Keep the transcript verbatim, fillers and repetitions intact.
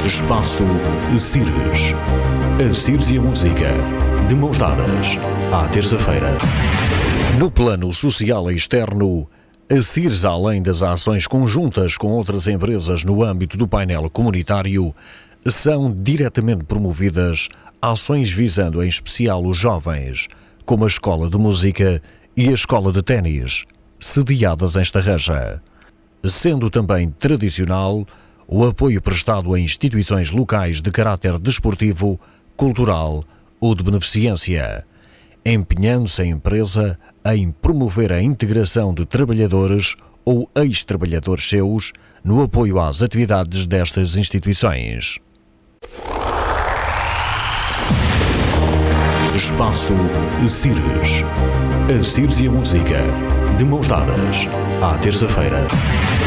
Espaço Cires. A Cires e a música, de mãos dadas, à terça-feira. No plano social e externo, a Cires, além das ações conjuntas com outras empresas no âmbito do painel comunitário, são diretamente promovidas ações visando em especial os jovens, como a Escola de Música e a Escola de Ténis, sediadas em Estarreja. Sendo também tradicional o apoio prestado a instituições locais de caráter desportivo, cultural ou de beneficência, empenhando-se a empresa em promover a integração de trabalhadores ou ex-trabalhadores seus no apoio às atividades destas instituições. Espaço Cires. A Cires e a música, de mãos dadas, à terça-feira.